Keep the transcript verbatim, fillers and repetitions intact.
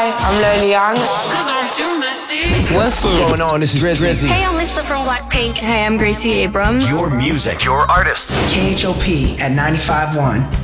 Hi, I'm Loli Young. What's going on? This is Drizzy. Hey, I'm Lisa from Blackpink. Hey, I'm Gracie Abrams. Your music, your artists. K H O P at ninety-five point one.